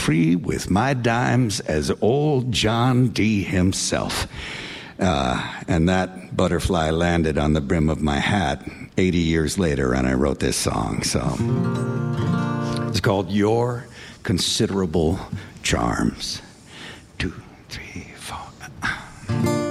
free with my dimes as old John D. himself. And that butterfly landed on the brim of my hat 80 years later, and I wrote this song. So it's called Your Considerable Charms. 2, 3, 4.